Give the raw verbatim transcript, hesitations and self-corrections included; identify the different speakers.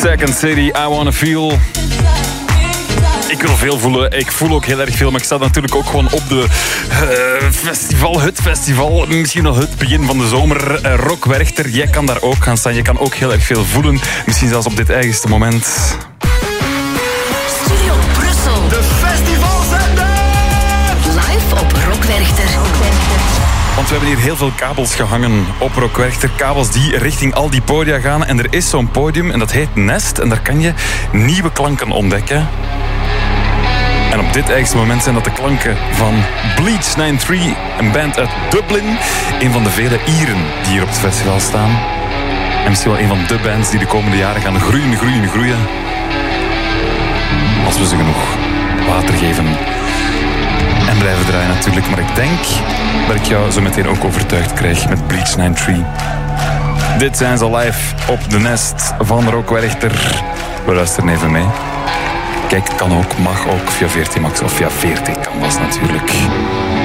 Speaker 1: Second City, I Wanna Feel. Ik wil veel voelen. Ik voel ook heel erg veel. Maar ik sta natuurlijk ook gewoon op de uh, festival, het festival. Misschien al het begin van de zomer. Uh, Rock Werchter, jij kan daar ook gaan staan. Je kan ook heel erg veel voelen. Misschien zelfs op dit eigenste moment.
Speaker 2: Studio Brussel.
Speaker 3: De festivalzender.
Speaker 2: Live op Rock Werchter.
Speaker 1: Want we hebben hier heel veel kabels gehangen op Rock Werchter. Kabels die richting al die podia gaan. En er is zo'n podium en dat heet Nest. En daar kan je nieuwe klanken ontdekken. En op dit eigenste moment zijn dat de klanken van Bleach negenennegentig, een band uit Dublin. Een van de vele Ieren die hier op het festival staan. En misschien wel een van de bands die de komende jaren gaan groeien, groeien, groeien. Als we ze genoeg water geven. En blijven draaien natuurlijk. Maar ik denk dat ik jou zo meteen ook overtuigd krijg met Bleach negenennegentig. Dit zijn ze live op de Nest van Rock Werchter. We luisteren even mee. Kijk, kan ook, mag ook via veertien Max of via veertien Canvas natuurlijk.